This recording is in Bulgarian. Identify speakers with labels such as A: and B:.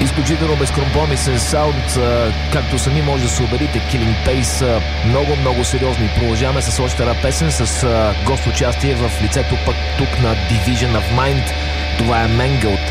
A: Изключително безкомпромисен саунд, както сами може да се убедите. Killing Pace, много сериозни. Продължаваме с още една песен с гост участие в лицето пък тук на Division of Mind. Това е Mangled.